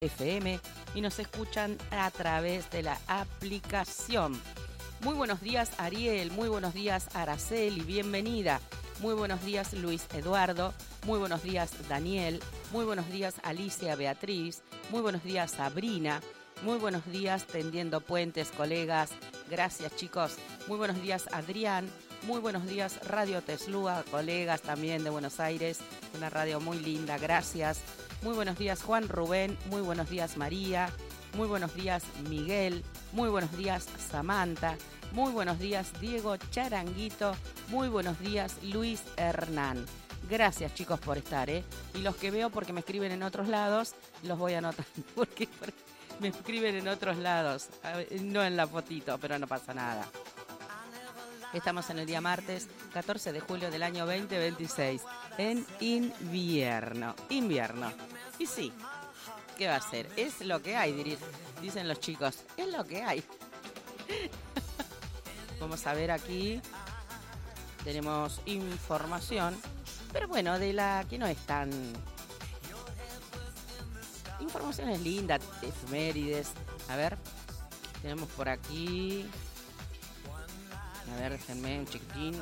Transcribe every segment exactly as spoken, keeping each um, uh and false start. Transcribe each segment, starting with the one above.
F M y nos escuchan a través de la aplicación. Muy buenos días, Ariel, muy buenos días, Araceli, bienvenida. Muy buenos días, Luis Eduardo, muy buenos días, Daniel, muy buenos días, Alicia Beatriz, muy buenos días, Sabrina, muy buenos días, Tendiendo Puentes, colegas, gracias chicos, muy buenos días, Adrián, muy buenos días, Radio Teslúa, colegas también de Buenos Aires, una radio muy linda, gracias. Muy buenos días, Juan Rubén, muy buenos días, María, muy buenos días, Miguel, muy buenos días, Samantha, muy buenos días, Diego Charanguito, muy buenos días, Luis Hernán. Gracias chicos por estar, ¿eh? Y los que veo porque me escriben en otros lados, los voy anotando porque me escriben en otros lados, no en la fotito, pero no pasa nada. Estamos en el día martes, catorce de julio del año veinte veintiséis, en invierno, invierno. Y sí, ¿qué va a ser? Es lo que hay, dicen los chicos, es lo que hay. Vamos a ver aquí, tenemos información, pero bueno, de la que no es tan... Información es linda, efemérides. A ver, tenemos por aquí... A ver, déjenme un chiquitín.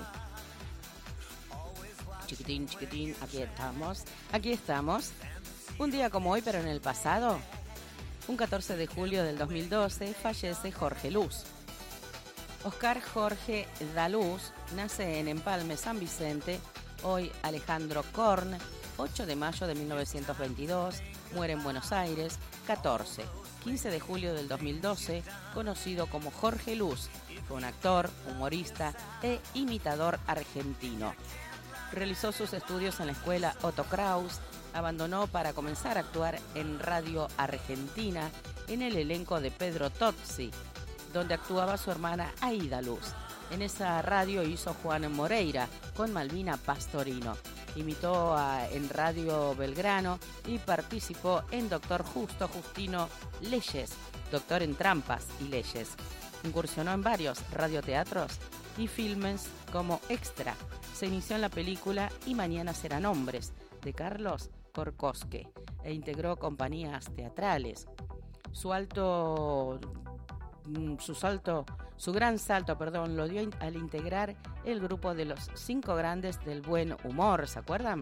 Chiquitín, chiquitín. Aquí estamos. Aquí estamos. Un día como hoy, pero en el pasado. Un catorce de julio del dos mil doce fallece Jorge Luz. Oscar Jorge Daluz nace en Empalme, San Vicente. Hoy Alejandro Korn. ocho de mayo de mil novecientos veintidós. Muere en Buenos Aires. catorce. quince de julio del dos mil doce. Conocido como Jorge Luz. Fue un actor, humorista e imitador argentino. Realizó sus estudios en la escuela Otto Kraus, abandonó para comenzar a actuar en Radio Argentina en el elenco de Pedro Tozzi, donde actuaba su hermana Aida Luz. En esa radio hizo Juan Moreira con Malvina Pastorino. Imitó a, en Radio Belgrano y participó en Doctor Justo Justino Leyes, Doctor en Trampas y Leyes. Incursionó en varios radioteatros y filmes como extra. Se inició en la película Y mañana serán hombres, de Carlos Corcosque, e integró compañías teatrales. Su alto, su salto, su gran salto, perdón, lo dio al integrar el grupo de los cinco grandes del buen humor, ¿se acuerdan?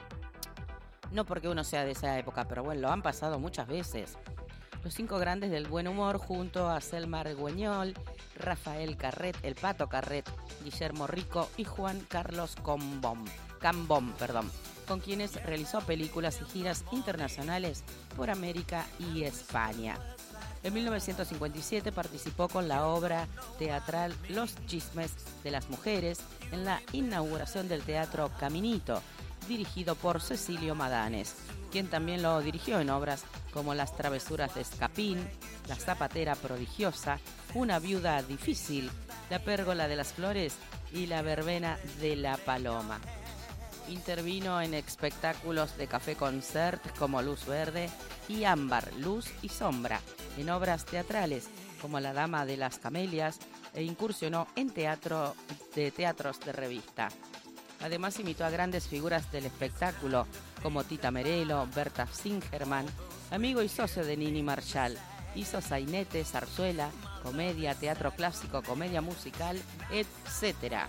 No porque uno sea de esa época, pero bueno, lo han pasado muchas veces. Los cinco grandes del buen humor junto a Selma Argüeñol, Rafael Carret, el Pato Carret, Guillermo Rico y Juan Carlos Cambón, Cambón, perdón, con quienes realizó películas y giras internacionales por América y España. En mil novecientos cincuenta y siete participó con la obra teatral Los Chismes de las Mujeres en la inauguración del Teatro Caminito, dirigido por Cecilio Madanes, quien también lo dirigió en obras como Las Travesuras de Escapín, La Zapatera Prodigiosa, Una Viuda Difícil, La Pérgola de las Flores y La Verbena de la Paloma. Intervino en espectáculos de Café Concert como Luz Verde y Ámbar, Luz y Sombra, en obras teatrales como La Dama de las Camelias e incursionó en teatro de teatros de revista. Además imitó a grandes figuras del espectáculo como Tita Merelo, Berta Singerman, amigo y socio de Nini Marshall. Hizo sainete, zarzuela, comedia, teatro clásico, comedia musical, etcétera.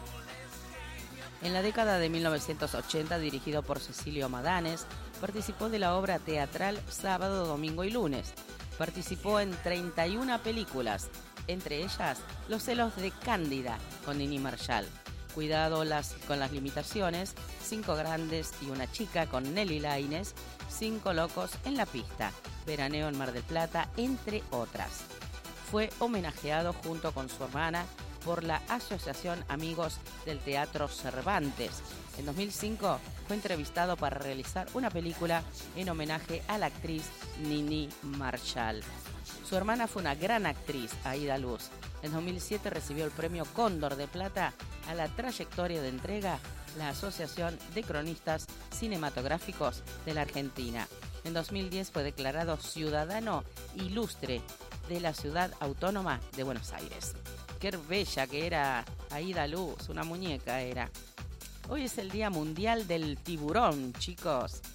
En la década de mil novecientos ochenta, dirigido por Cecilio Madanes, participó de la obra teatral Sábado, Domingo y Lunes. Participó en treinta y una películas, entre ellas Los celos de Cándida con Nini Marshall. Cuidado las, con las limitaciones, Cinco grandes y una chica con Nelly Lainez, Cinco locos en la pista, Veraneo en Mar del Plata, entre otras. Fue homenajeado junto con su hermana por la Asociación Amigos del Teatro Cervantes. En dos mil cinco fue entrevistado para realizar una película en homenaje a la actriz Nini Marshall. Su hermana fue una gran actriz, Aida Luz. En dos mil siete recibió el premio Cóndor de Plata a la trayectoria de entrega la Asociación de Cronistas Cinematográficos de la Argentina. En dos mil diez fue declarado Ciudadano Ilustre de la Ciudad Autónoma de Buenos Aires. Qué bella que era Aida Luz, una muñeca era. Hoy es el Día Mundial del Tiburón, chicos.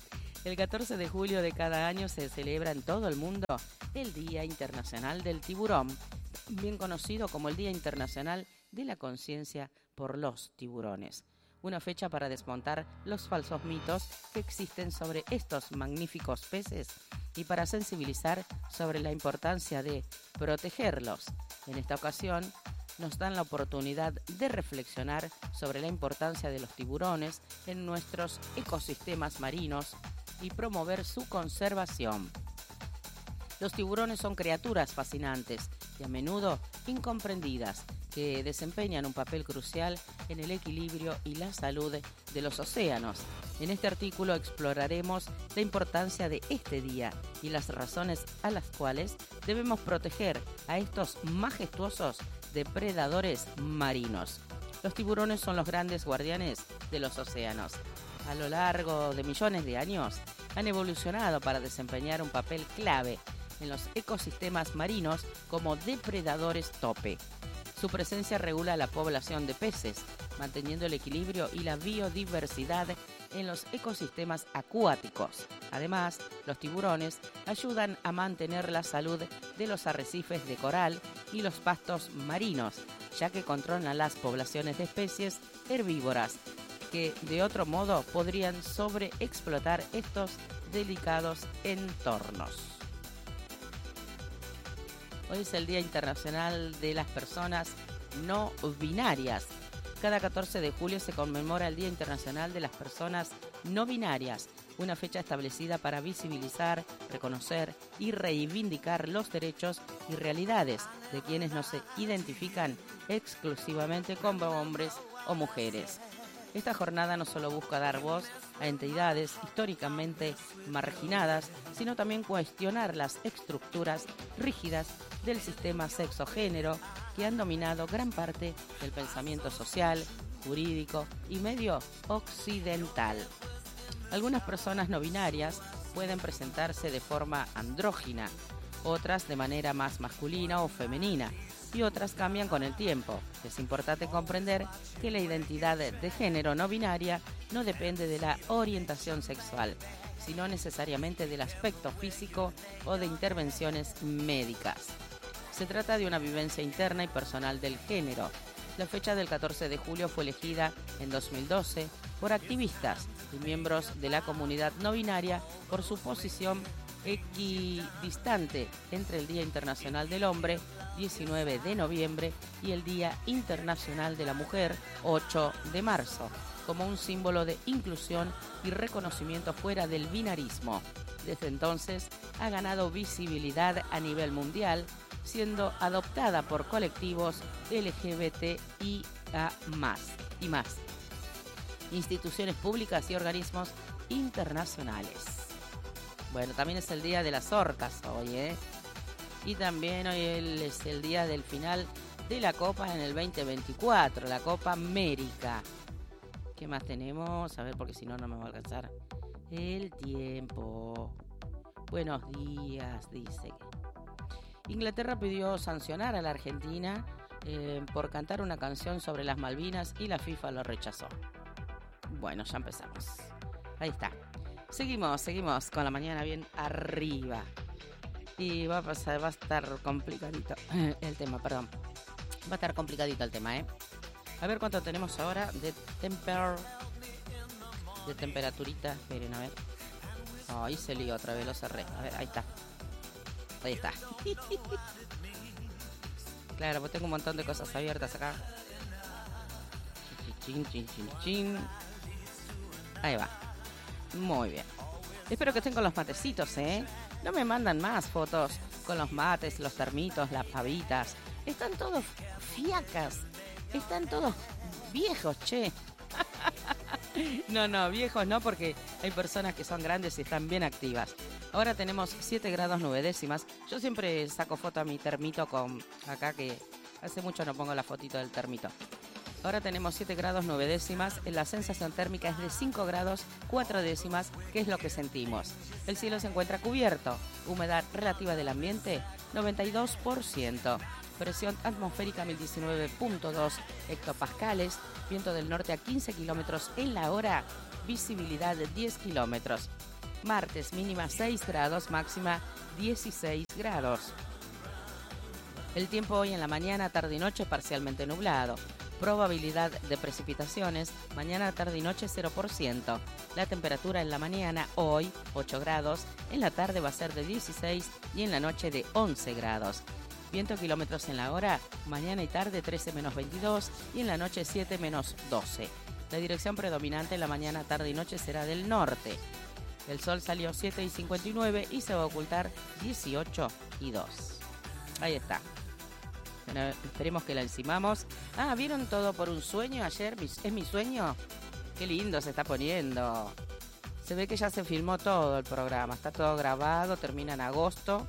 El catorce de julio de cada año se celebra en todo el mundo el Día Internacional del Tiburón, bien conocido como el Día Internacional de la Conciencia por los Tiburones. Una fecha para desmontar los falsos mitos que existen sobre estos magníficos peces y para sensibilizar sobre la importancia de protegerlos. En esta ocasión, nos dan la oportunidad de reflexionar sobre la importancia de los tiburones en nuestros ecosistemas marinos y promover su conservación. Los tiburones son criaturas fascinantes y a menudo incomprendidas que desempeñan un papel crucial en el equilibrio y la salud de los océanos. En este artículo exploraremos la importancia de este día y las razones a las cuales debemos proteger a estos majestuosos depredadores marinos. Los tiburones son los grandes guardianes de los océanos. A lo largo de millones de años han evolucionado para desempeñar un papel clave en los ecosistemas marinos como depredadores tope. Su presencia regula la población de peces, manteniendo el equilibrio y la biodiversidad en los ecosistemas acuáticos. Además, los tiburones ayudan a mantener la salud de los arrecifes de coral y los pastos marinos, ya que controlan las poblaciones de especies herbívoras que de otro modo podrían sobreexplotar estos delicados entornos. Hoy es el Día Internacional de las Personas No Binarias. Cada catorce de julio se conmemora el Día Internacional de las Personas No Binarias, una fecha establecida para visibilizar, reconocer y reivindicar los derechos y realidades de quienes no se identifican exclusivamente como hombres o mujeres. Esta jornada no solo busca dar voz a entidades históricamente marginadas, sino también cuestionar las estructuras rígidas del sistema sexo-género que han dominado gran parte del pensamiento social, jurídico y medio occidental. Algunas personas no binarias pueden presentarse de forma andrógina, otras de manera más masculina o femenina, y otras cambian con el tiempo. Es importante comprender que la identidad de género no binaria no depende de la orientación sexual, sino necesariamente del aspecto físico o de intervenciones médicas. Se trata de una vivencia interna y personal del género. La fecha del catorce de julio fue elegida en dos mil doce por activistas y miembros de la comunidad no binaria por su posición equidistante entre el Día Internacional del Hombre, diecinueve de noviembre, y el Día Internacional de la Mujer, ocho de marzo, como un símbolo de inclusión y reconocimiento fuera del binarismo. Desde entonces ha ganado visibilidad a nivel mundial, siendo adoptada por colectivos L G B T I A más y más, instituciones públicas y organismos internacionales. Bueno, también es el día de las orcas hoy, ¿eh? Y también hoy es el día del final de la Copa en el veinte veinticuatro, la Copa América. ¿Qué más tenemos? A ver, porque si no, no me va a alcanzar el tiempo. Buenos días, dice. Inglaterra pidió sancionar a la Argentina eh, por cantar una canción sobre las Malvinas y la FIFA lo rechazó. Bueno, ya empezamos. Ahí está. Seguimos, seguimos con la mañana bien arriba. Y va a pasar, va a estar complicadito el tema, perdón. Va a estar complicadito el tema, ¿eh? A ver cuánto tenemos ahora de temper... De temperaturita. Esperen, a ver. Oh, ahí se lió otra vez, lo cerré. A ver, ahí está. Ahí está. Claro, pues tengo un montón de cosas abiertas acá. Chin, chin, chin, chin. Ahí va. Muy bien. Espero que estén con los matecitos, ¿eh? No me mandan más fotos con los mates, los termitos, las pavitas. Están todos fiacas. Están todos viejos, che. No, no, viejos no, porque hay personas que son grandes y están bien activas. Ahora tenemos siete grados nueve décimas. Yo siempre saco foto a mi termito con... Acá que hace mucho no pongo la fotito del termito. Ahora tenemos siete grados nueve décimas. La sensación térmica es de cinco grados cuatro décimas, que es lo que sentimos. El cielo se encuentra cubierto. Humedad relativa del ambiente, noventa y dos por ciento. Presión atmosférica mil diecinueve punto dos hectopascales. Viento del norte a quince kilómetros en la hora. Visibilidad de diez kilómetros. Martes mínima seis grados, máxima dieciséis grados. El tiempo hoy en la mañana, tarde y noche parcialmente nublado. Probabilidad de precipitaciones, mañana, tarde y noche cero por ciento. La temperatura en la mañana, hoy, ocho grados. En la tarde va a ser de dieciséis y en la noche de once grados. Viento kilómetros en la hora, mañana y tarde trece menos veintidós y en la noche siete menos doce. La dirección predominante en la mañana, tarde y noche será del norte. El sol salió siete y cincuenta y nueve y se va a ocultar dieciocho y dos. Ahí está. Bueno, esperemos que la encimamos. Ah, ¿vieron Todo por un sueño ayer? ¿Es mi sueño? Qué lindo se está poniendo. Se ve que ya se filmó todo el programa. Está todo grabado, termina en agosto.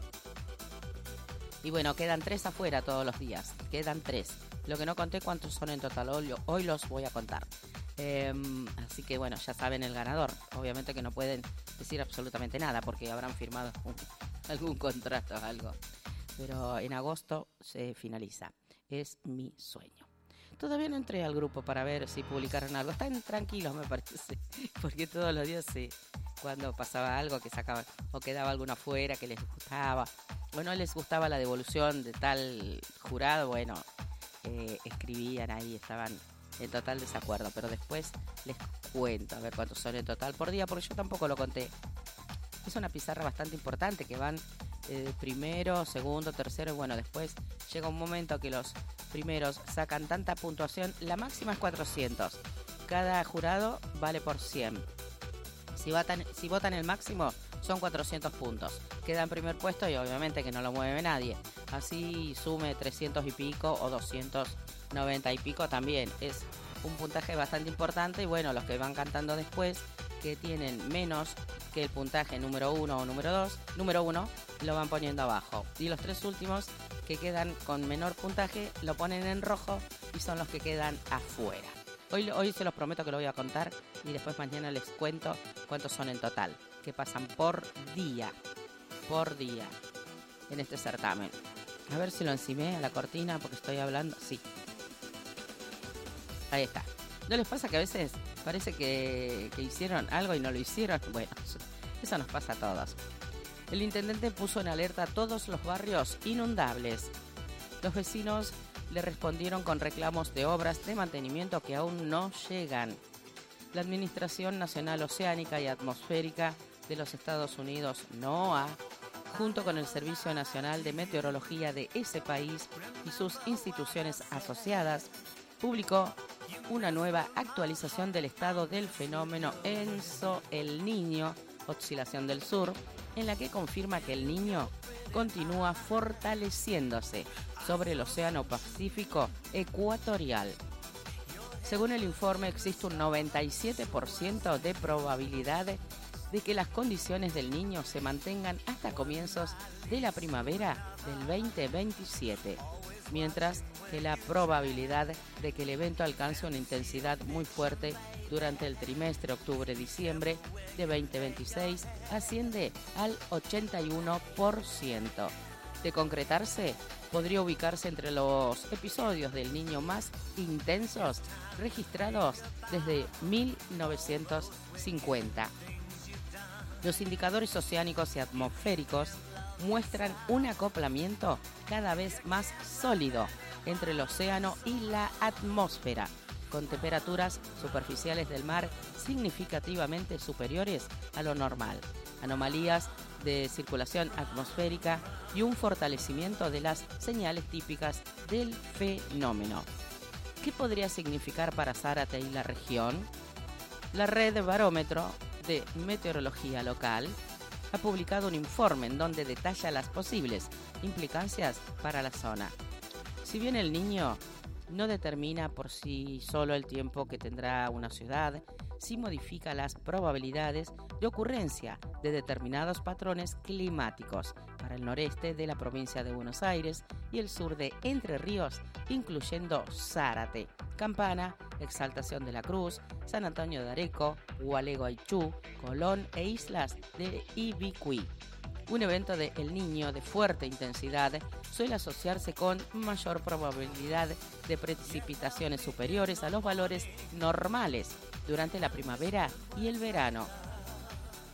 Y bueno, quedan tres afuera todos los días. Quedan tres. Lo que no conté cuántos son en total. Hoy, hoy los voy a contar. Eh, así que bueno, ya saben el ganador. Obviamente que no pueden decir absolutamente nada porque habrán firmado un, algún contrato o algo. Pero en agosto se finaliza. Es mi sueño. Todavía no entré al grupo para ver si publicaron algo. Están tranquilos, me parece. Porque todos los días, sí, cuando pasaba algo que sacaban o quedaba alguno afuera que les gustaba o no les gustaba la devolución de tal jurado, bueno, eh, escribían ahí, estaban en total desacuerdo. Pero después les cuento a ver cuántos son en total por día, porque yo tampoco lo conté. Es una pizarra bastante importante que van eh, primero, segundo, tercero y bueno, después llega un momento que los primeros sacan tanta puntuación, la máxima es cuatrocientos. Cada jurado vale por cien. Si votan, si votan el máximo son cuatrocientos puntos. Queda en primer puesto y obviamente que no lo mueve nadie. Así sume trescientos y pico o doscientos noventa y pico también. Es un puntaje bastante importante y bueno, los que van cantando después que tienen menos que el puntaje número uno o número dos, número uno lo van poniendo abajo. Y los tres últimos que quedan con menor puntaje lo ponen en rojo y son los que quedan afuera. Hoy, hoy se los prometo que lo voy a contar y después mañana les cuento cuántos son en total, que pasan por día, por día en este certamen. A ver si lo encimé a la cortina porque estoy hablando. Sí. Ahí está. ¿No les pasa que a veces parece que, que hicieron algo y no lo hicieron? Bueno, eso nos pasa a todos. El intendente puso en alerta a todos los barrios inundables. Los vecinos le respondieron con reclamos de obras de mantenimiento que aún no llegan. La Administración Nacional Oceánica y Atmosférica de los Estados Unidos, NOAA, junto con el Servicio Nacional de Meteorología de ese país y sus instituciones asociadas, publicó una nueva actualización del estado del fenómeno Enso El Niño, oscilación del sur, en la que confirma que el Niño continúa fortaleciéndose sobre el Océano Pacífico ecuatorial. Según el informe, existe un noventa y siete por ciento de probabilidad de que las condiciones del Niño se mantengan hasta comienzos de la primavera del veinte veintisiete, mientras que la probabilidad de que el evento alcance una intensidad muy fuerte durante el trimestre octubre-diciembre de veinte veintiséis asciende al ochenta y uno por ciento. De concretarse, podría ubicarse entre los episodios del Niño más intensos registrados desde mil novecientos cincuenta. Los indicadores oceánicos y atmosféricos muestran un acoplamiento cada vez más sólido entre el océano y la atmósfera, con temperaturas superficiales del mar significativamente superiores a lo normal, anomalías de circulación atmosférica y un fortalecimiento de las señales típicas del fenómeno. ¿Qué podría significar para Zárate y la región? La red de barómetro de meteorología local ha publicado un informe en donde detalla las posibles implicancias para la zona. Si bien el Niño no determina por sí solo el tiempo que tendrá una ciudad, sí modifica las probabilidades de ocurrencia de determinados patrones climáticos para el noreste de la provincia de Buenos Aires y el sur de Entre Ríos, incluyendo Zárate, Campana, Exaltación de la Cruz, San Antonio de Areco, Gualeguaychú, Colón e islas de Ibicuí. Un evento de El Niño de fuerte intensidad suele asociarse con mayor probabilidad de precipitaciones superiores a los valores normales durante la primavera y el verano.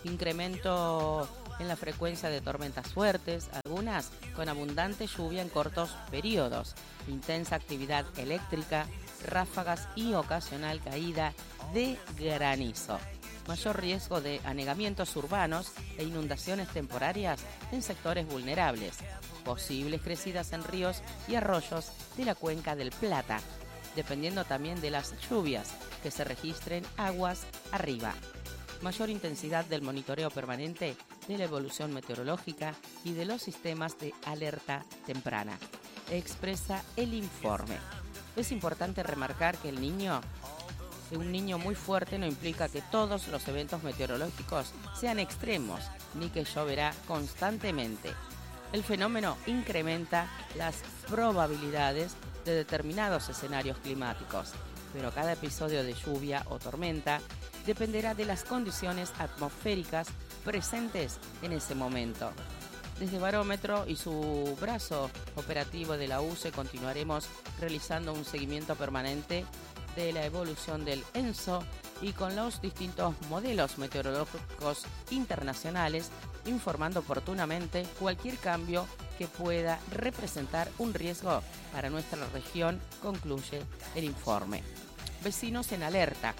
Incremento en la frecuencia de tormentas fuertes, algunas con abundante lluvia en cortos periodos, intensa actividad eléctrica, ráfagas y ocasional caída de granizo. Mayor riesgo de anegamientos urbanos e inundaciones temporarias en sectores vulnerables. Posibles crecidas en ríos y arroyos de la cuenca del Plata, dependiendo también de las lluvias que se registren aguas arriba. Mayor intensidad del monitoreo permanente de la evolución meteorológica y de los sistemas de alerta temprana, expresa el informe. Es importante remarcar que el niño, un niño muy fuerte no implica que todos los eventos meteorológicos sean extremos, ni que lloverá constantemente. El fenómeno incrementa las probabilidades de determinados escenarios climáticos, pero cada episodio de lluvia o tormenta dependerá de las condiciones atmosféricas presentes en ese momento. Desde Barómetro y su brazo operativo de la U C E continuaremos realizando un seguimiento permanente de la evolución del ENSO y con los distintos modelos meteorológicos internacionales, informando oportunamente cualquier cambio que pueda representar un riesgo para nuestra región, concluye el informe. Vecinos en alerta.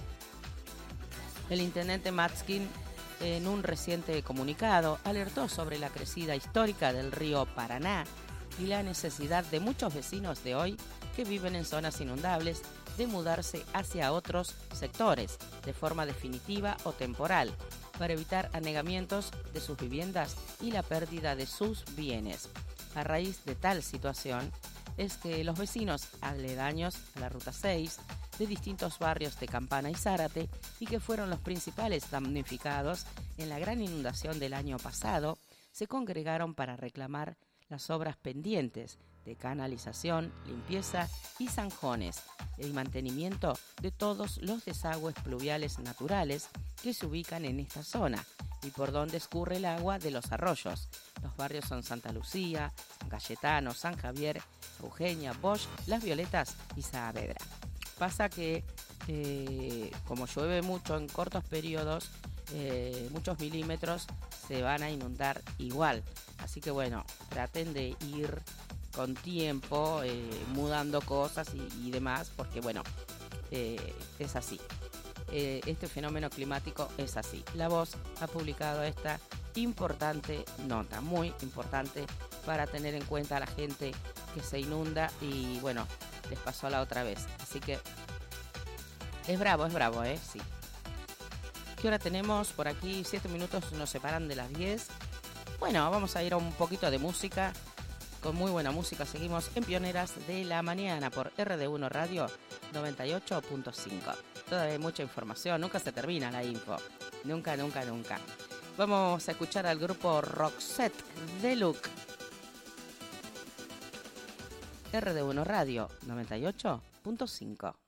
El intendente Matskin, en un reciente comunicado, alertó sobre la crecida histórica del río Paraná y la necesidad de muchos vecinos de hoy que viven en zonas inundables de mudarse hacia otros sectores de forma definitiva o temporal para evitar anegamientos de sus viviendas y la pérdida de sus bienes. A raíz de tal situación es que los vecinos aledaños a la Ruta seis de distintos barrios de Campana y Zárate y que fueron los principales damnificados en la gran inundación del año pasado, se congregaron para reclamar las obras pendientes de canalización, limpieza y zanjones, el mantenimiento de todos los desagües pluviales naturales que se ubican en esta zona y por donde escurre el agua de los arroyos. Los barrios son Santa Lucía, San Cayetano, San Javier, Eugenia, Bosch, Las Violetas y Saavedra. Pasa que eh, como llueve mucho en cortos periodos, eh, muchos milímetros, se van a inundar igual. Así que bueno, traten de ir con tiempo, eh, mudando cosas y, y demás, porque bueno, eh, es así. Eh, este fenómeno climático es así. La Voz ha publicado esta importante nota, muy importante para tener en cuenta a la gente que se inunda y bueno, les pasó la otra vez. Así que es bravo, es bravo, ¿eh? Sí. ¿Qué hora tenemos por aquí? Siete minutos nos separan de las diez. Bueno, vamos a ir a un poquito de música. Con muy buena música seguimos en Pioneras de la Mañana por R D uno Radio noventa y ocho punto cinco. Todavía hay mucha información, nunca se termina la info. Nunca, nunca, nunca. Vamos a escuchar al grupo Roxette de Look. R D uno Radio noventa y ocho punto cinco.